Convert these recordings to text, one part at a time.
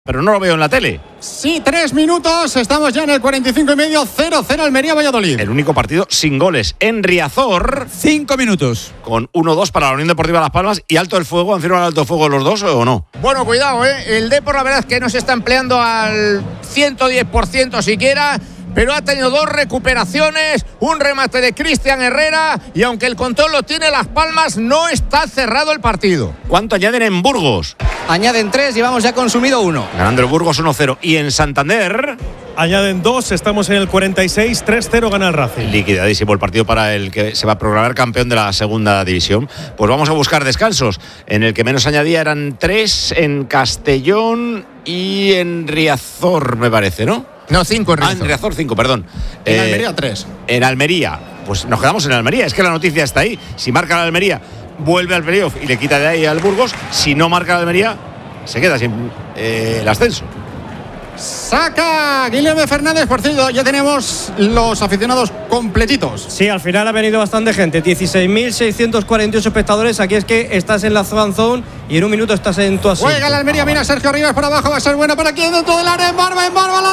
pero no lo veo en la tele. Sí, 3 minutos, estamos ya en el 45 y medio, 0-0 Almería-Valladolid. El único partido sin goles en Riazor. 5 minutos. Con 1-2 para la Unión Deportiva Las Palmas y alto el fuego. ¿Han firmado alto el fuego los dos o no? Bueno, cuidado, el Depor la verdad es que no se está empleando al 110% siquiera, pero ha tenido 2 recuperaciones, un remate de Cristian Herrera y aunque el control lo tiene Las Palmas, no está cerrado el partido. ¿Cuánto añaden en Burgos? Añaden 3, llevamos ya consumido 1. Ganando el Burgos 1-0. Y en Santander añaden 2, estamos en el 46, 3-0 gana el Racing. Liquidadísimo el partido para el que se va a proclamar campeón de la segunda división. Pues vamos a buscar descansos. En el que menos añadía eran 3 en Castellón y en Riazor, me parece, ¿no? No, 5 en Riazor. En Riazor 5, perdón. En Almería 3. En Almería. Pues nos quedamos en Almería. Es que la noticia está ahí. Si marca la Almería, vuelve al playoff y le quita de ahí al Burgos. Si no marca la Almería, se queda sin el ascenso. Saca Guilherme Fernández, por cierto, ya tenemos los aficionados completitos. Sí, al final ha venido bastante gente, 16.648 espectadores. Aquí es que estás en la fan zone y en un minuto estás en tu asiento. Juega la Almería, mira Sergio Rivas por abajo, va a ser bueno para aquí dentro del área, en barba la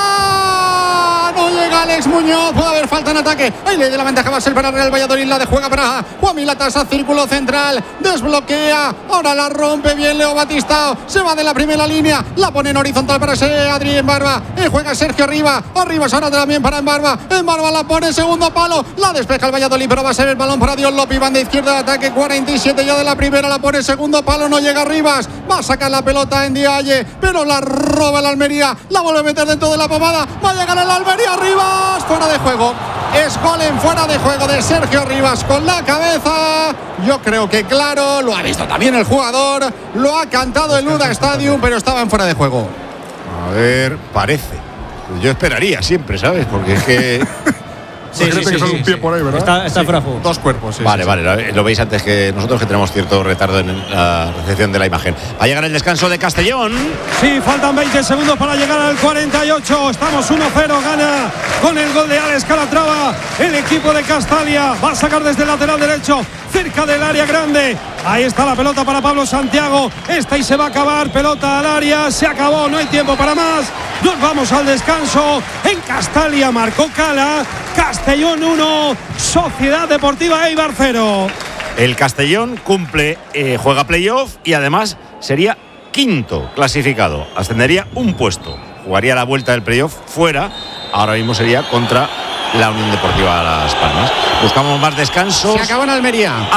deja. No llega Alex Muñoz, puede haber falta en ataque. Ahí le de la ventaja va a ser para Real Valladolid, la de juega para Juan Milatasa, círculo central, desbloquea, ahora la rompe bien Leo Batistao, se va de la primera línea, la pone en horizontal para ser Adri Embarba, juega Sergio Rivas ahora también para Embarba la pone en segundo palo, la despeja el Valladolid, pero va a ser el balón para Dios López, banda izquierda de ataque, 47 ya de la primera, la pone en segundo palo, no llega Rivas, va a sacar la pelota en Dialle, pero la roba el Almería, la vuelve a meter dentro de la pomada, va a llegar el Almería, Rivas, fuera de juego, es gol en fuera de juego de Sergio Rivas con la cabeza, yo creo que claro, lo ha visto también el jugador, lo ha cantado el UDA Stadium, pero estaba en fuera de juego. A ver, parece. Yo esperaría siempre, ¿sabes? Porque es que Sí, un pie por ahí, ¿verdad? Está fuera de juego. 2 cuerpos, sí. Vale, lo veis antes que nosotros, que tenemos cierto retardo en la recepción de la imagen. Va a llegar el descanso de Castellón. Sí, faltan 20 segundos para llegar al 48. Estamos 1-0, gana con el gol de Alex Calatrava el equipo de Castalia. Va a sacar desde el lateral derecho, cerca del área grande. Ahí está la pelota para Pablo Santiago. Esta y se va a acabar. Pelota al área. Se acabó. No hay tiempo para más. Nos vamos al descanso. En Castalia marcó Cala. Castellón 1, Sociedad Deportiva Eibar 0. El Castellón cumple, juega playoff y además sería quinto clasificado. Ascendería un puesto. Jugaría la vuelta del playoff fuera. Ahora mismo sería contra la Unión Deportiva Las Palmas. Buscamos más descansos. Se acabó en Almería.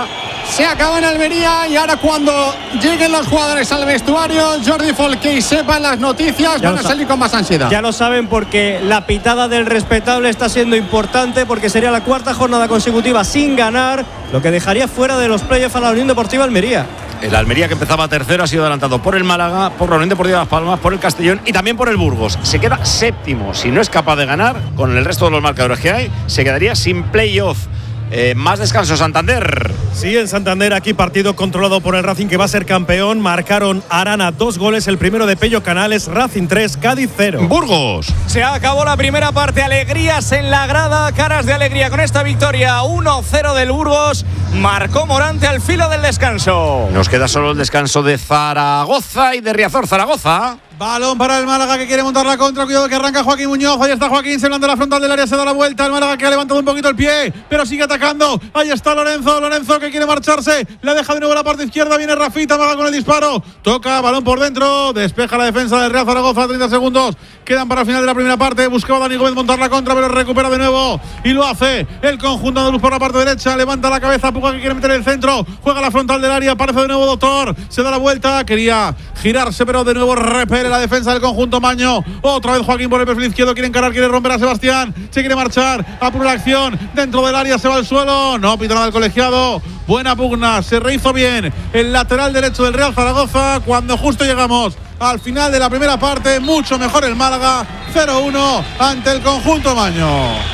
Se acabó en Almería y ahora cuando lleguen los jugadores al vestuario, Jordi Folqué y sepan las noticias, van a salir con más ansiedad. Ya lo saben porque la pitada del respetable está siendo importante porque sería la 4ª jornada consecutiva sin ganar, lo que dejaría fuera de los playoffs a la Unión Deportiva Almería. El Almería, que empezaba tercero, ha sido adelantado por el Málaga, por la Unión Deportiva Las Palmas, por el Castellón y también por el Burgos. Se queda séptimo. Si no es capaz de ganar, con el resto de los marcadores que hay, se quedaría sin playoff. Más descanso, Santander. Sí, en Santander, aquí partido controlado por el Racing, que va a ser campeón. Marcaron Arana 2 goles, el primero de Pello Canales, Racing 3, Cádiz 0. Burgos. Se acabó la primera parte, alegrías en la grada, caras de alegría con esta victoria 1-0 del Burgos. Marcó Morante al filo del descanso. Nos queda solo el descanso de Zaragoza y de Riazor. Zaragoza. Balón para el Málaga, que quiere montar la contra. Cuidado que arranca Joaquín Muñoz. Ahí está Joaquín, se blanda la frontal del área, se da la vuelta. El Málaga, que ha levantado un poquito el pie, pero sigue atacando. Ahí está Lorenzo, que quiere marcharse. La deja de nuevo a la parte izquierda. Viene Rafita, Maga con el disparo. Toca, balón por dentro. Despeja la defensa del Real Zaragoza. 30 segundos quedan para el final de la primera parte. Buscaba Dani Gómez montar la contra, pero recupera de nuevo. Y lo hace el conjunto andaluz por la parte derecha. Levanta la cabeza, Puga, que quiere meter el centro. Juega la frontal del área. Aparece de nuevo Doctor. Se da la vuelta. Quería girarse, pero de nuevo repele la defensa del conjunto Maño. Otra vez Joaquín por el perfil izquierdo. Quiere encarar, quiere romper a Sebastián. Se quiere marchar. Apura la acción. Dentro del área se va al suelo. No pita nada del colegiado. Buena pugna. Se rehizo bien el lateral derecho del Real Zaragoza. Cuando justo llegamos al final de la primera parte, mucho mejor el Málaga. 0-1 ante el conjunto Maño.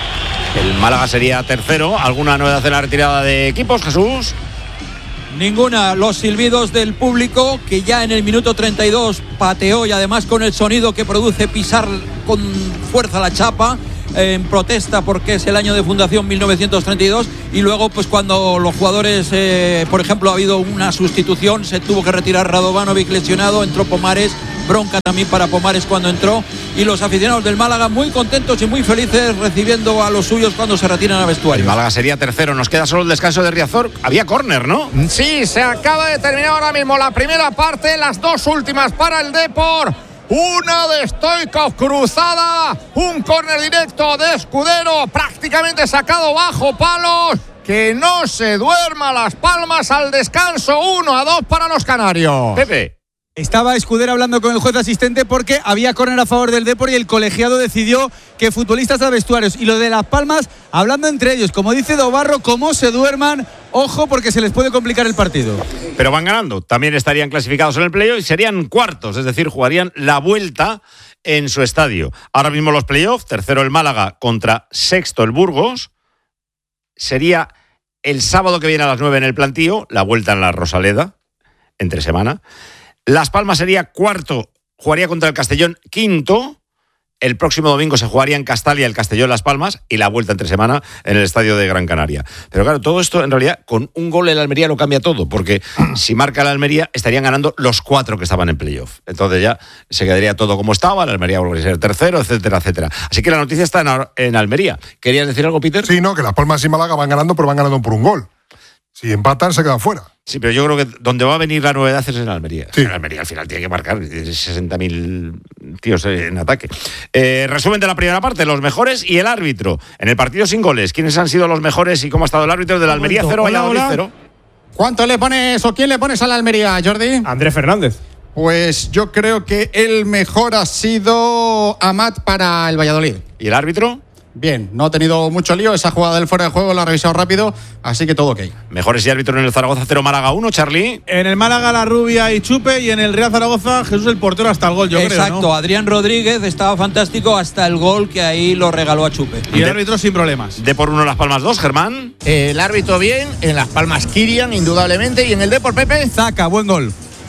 El Málaga sería tercero. ¿Alguna novedad en la retirada de equipos, Jesús? Ninguna. Los silbidos del público, que ya en el minuto 32 pateó, y además con el sonido que produce pisar con fuerza la chapa, en protesta porque es el año de fundación 1932, y luego pues cuando los jugadores, por ejemplo, ha habido una sustitución, se tuvo que retirar Radovanovic lesionado, entró Pomares, bronca también para Pomares cuando entró, y los aficionados del Málaga muy contentos y muy felices recibiendo a los suyos cuando se retiran al vestuario. El Málaga sería tercero, nos queda solo el descanso de Riazor. Había córner, ¿no? Sí, se acaba de terminar ahora mismo la primera parte, las dos últimas para el Depor. Una de Stoichkov cruzada, un córner directo de Escudero, prácticamente sacado bajo palos. Que no se duerma Las Palmas al descanso, 1-2 para los canarios. Pepe. Estaba Escudero hablando con el juez asistente porque había córner a favor del Depor y el colegiado decidió que futbolistas a vestuarios. Y lo de Las Palmas, hablando entre ellos, como dice Dobarro, como se duerman, ojo porque se les puede complicar el partido. Pero van ganando, también estarían clasificados en el playoff y serían cuartos, es decir, jugarían la vuelta en su estadio. Ahora mismo los playoffs, tercero el Málaga contra sexto el Burgos. Sería el sábado que viene a las 9 en el Plantío, la vuelta en la Rosaleda, entre semana. Las Palmas sería cuarto, jugaría contra el Castellón quinto. El próximo domingo se jugaría en Castalia el Castellón Las Palmas y la vuelta entre semana en el estadio de Gran Canaria. Pero claro, todo esto en realidad con un gol el Almería lo cambia todo, porque si marca el Almería estarían ganando los 4 que estaban en playoff. Entonces ya se quedaría todo como estaba, el Almería volvería a ser tercero, etcétera, etcétera. Así que la noticia está en Almería. ¿Querías decir algo, Peter? Sí, no, que Las Palmas y Málaga van ganando, pero van ganando por un gol. Si empatan, se quedan fuera. Sí, pero yo creo que donde va a venir la novedad es en Almería. Sí. En Almería al final tiene que marcar 60.000 tíos en ataque. Resumen de la primera parte, los mejores y el árbitro. En el partido sin goles, ¿quiénes han sido los mejores y cómo ha estado el árbitro del Almería 0 Valladolid 0? ¿Cuánto le pones o quién le pones a la Almería, Jordi? Andrés Fernández. Pues yo creo que el mejor ha sido Amat para el Valladolid. ¿Y el árbitro? Bien, no ha tenido mucho lío, esa jugada del fuera de juego la ha revisado rápido, así que todo ok. Mejores y árbitro en el Zaragoza 0 Málaga 1, Charlie. En el Málaga la Rubia y Chupe, y en el Real Zaragoza Jesús el portero hasta el gol, yo creo, ¿no? Exacto, Adrián Rodríguez estaba fantástico hasta el gol que ahí lo regaló a Chupe. Y el árbitro sin problemas. Depor 1 Las Palmas 2, Germán. El árbitro bien, en Las Palmas Kirian, indudablemente, y en el Depor, Pepe. Zaca, buen gol.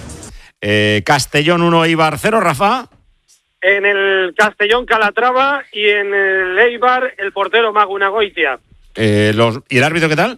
Castellón 1 Eibar 0, Rafa. En el Castellón Calatrava y en el Eibar el portero Maguna Goitia. ¿Y el árbitro qué tal?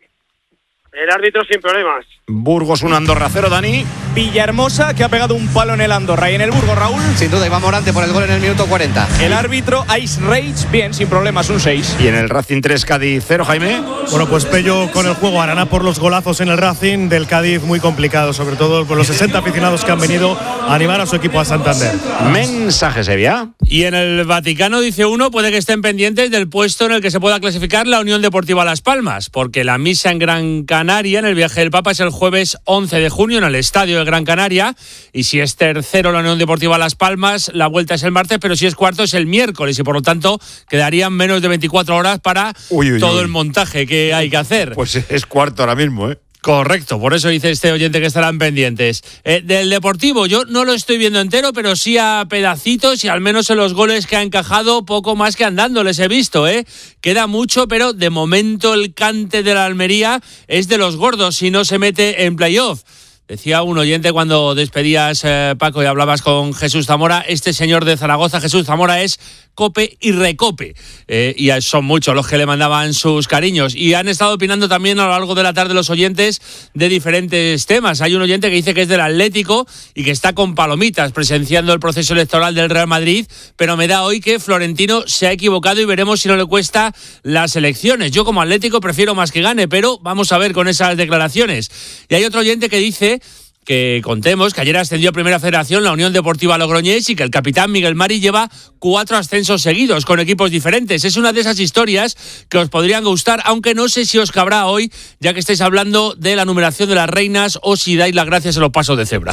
El árbitro sin problemas. Burgos 1 Andorra 0, Dani. Villahermosa, que ha pegado un palo en el Andorra. Y en el Burgos, Raúl. Sin duda, Iván Morante por el gol en el minuto 40. El árbitro Ice Rage, bien, sin problemas, un 6. Y en el Racing 3 Cádiz 0, Jaime. Bueno, pues Pello con el juego, Arana por los golazos en el Racing, del Cádiz muy complicado, sobre todo por los 60 aficionados que han venido a animar a su equipo a Santander. Mensaje, Sevilla. Y en el Vaticano, dice uno, puede que estén pendientes del puesto en el que se pueda clasificar la Unión Deportiva Las Palmas, porque la misa en Gran Canaria, en el viaje del Papa, es el jueves 11 de junio en el Estadio de Gran Canaria, y si es tercero la Unión Deportiva Las Palmas, la vuelta es el martes, pero si es cuarto es el miércoles, y por lo tanto quedarían menos de 24 horas para todo el montaje que hay que hacer. Pues es cuarto ahora mismo, ¿eh? Correcto, por eso dice este oyente que estarán pendientes. Del Deportivo, yo no lo estoy viendo entero, pero sí a pedacitos, y al menos en los goles que ha encajado, poco más que andando les he visto, ¿eh? Queda mucho, pero de momento el cante de la Almería es de los gordos si no se mete en playoff. Decía un oyente cuando despedías, Paco, y hablabas con Jesús Zamora, este señor de Zaragoza, Jesús Zamora, es cope y recope. Y son muchos los que le mandaban sus cariños. Y han estado opinando también a lo largo de la tarde los oyentes de diferentes temas. Hay un oyente que dice que es del Atlético y que está con palomitas presenciando el proceso electoral del Real Madrid, pero me da hoy que Florentino se ha equivocado y veremos si no le cuesta las elecciones. Yo como Atlético prefiero más que gane, pero vamos a ver con esas declaraciones. Y hay otro oyente que dice que contemos que ayer ascendió a Primera Federación la Unión Deportiva Logroñés y que el capitán Miguel Mari lleva 4 ascensos seguidos con equipos diferentes. Es una de esas historias que os podrían gustar, aunque no sé si os cabrá hoy, ya que estáis hablando de la numeración de las reinas, o si dais las gracias en los pasos de cebra.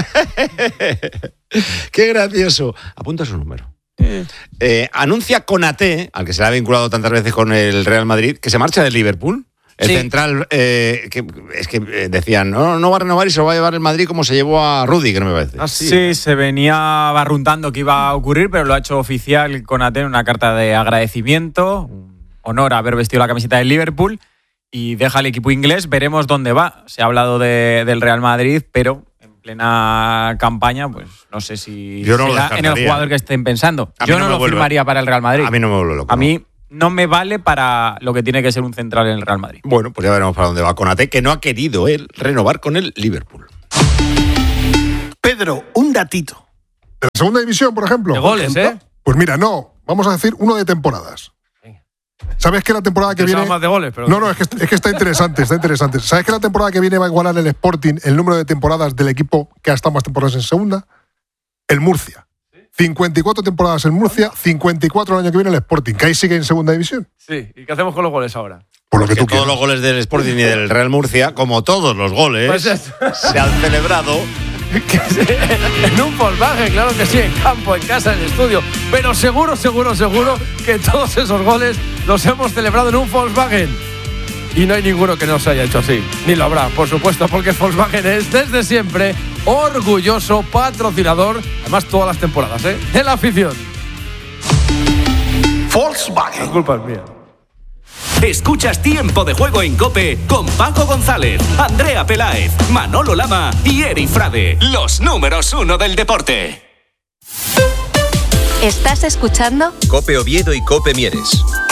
¡Qué gracioso! Apunta su número. Anuncia Konaté, al que se le ha vinculado tantas veces con el Real Madrid, que se marcha del Liverpool. El central, que decían, no va a renovar y se lo va a llevar el Madrid como se llevó a Rudiger, me parece. Sí, se venía barruntando que iba a ocurrir, pero lo ha hecho oficial Konaté en una carta de agradecimiento, un honor haber vestido la camiseta del Liverpool, y deja el equipo inglés. Veremos dónde va. Se ha hablado del Real Madrid, pero en plena campaña, pues no sé si yo no lo será en el jugador que estén pensando. Yo no lo firmaría para el Real Madrid. A mí no me vuelve loco. A mí no me vale para lo que tiene que ser un central en el Real Madrid. Bueno, pues ya veremos para dónde va Konaté, que no ha querido él renovar con el Liverpool. Pedro, un datito. ¿De la segunda división, por ejemplo? De goles, ¿eh? Pues mira, no. Vamos a decir uno de temporadas. ¿Sabes que la temporada que viene... más de goles, pero... No, es que está interesante, está interesante. ¿Sabes que la temporada que viene va a igualar el Sporting el número de temporadas del equipo que ha estado más temporadas en segunda? El Murcia. 54 temporadas en Murcia, 54 el año que viene el Sporting, que ahí sigue en segunda división. Sí, ¿y qué hacemos con los goles ahora? Por lo que tú todos quieras. los goles del Sporting y del Real Murcia, como todos los goles, Pues se han celebrado en un Volkswagen, claro que sí, en campo, en casa, en el estudio. Pero seguro que todos esos goles los hemos celebrado en un Volkswagen. Y no hay ninguno que no se haya hecho así. Ni lo habrá, por supuesto, porque Volkswagen es desde siempre orgulloso patrocinador, además todas las temporadas, de la afición. Volkswagen. La culpa es mía. Escuchas Tiempo de Juego en COPE con Paco González, Andrea Peláez, Manolo Lama y Eri Frade, los números 1 del deporte. ¿Estás escuchando? COPE Oviedo y COPE Mieres.